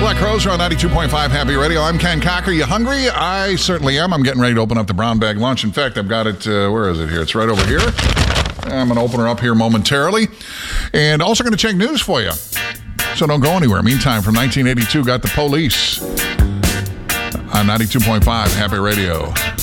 Black Crowes are on 92.5 Happy Radio. I'm Ken Cocker. You hungry? I certainly am. I'm getting ready to open up the brown bag lunch. In fact, I've got it, where is it here? It's right over here. I'm going to open her up here momentarily. And also going to check news for you. So don't go anywhere. Meantime, from 1982, got the Police on 92.5 Happy Radio.